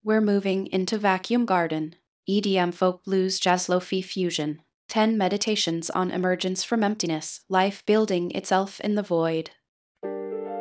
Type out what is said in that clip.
We're moving into Vacuum Garden, EDM folk blues jazz lo-fi fusion. 10 meditations on emergence from emptiness, life building itself in the void.